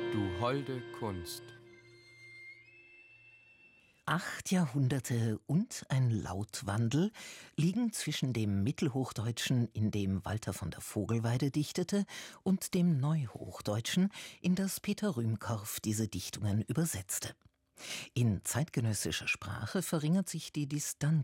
Du holde Kunst. 8 Jahrhunderte und ein Lautwandel liegen zwischen dem Mittelhochdeutschen, in dem Walter von der Vogelweide dichtete, und dem Neuhochdeutschen, in das Peter Rühmkorff diese Dichtungen übersetzte. In zeitgenössischer Sprache verringert sich die Distanz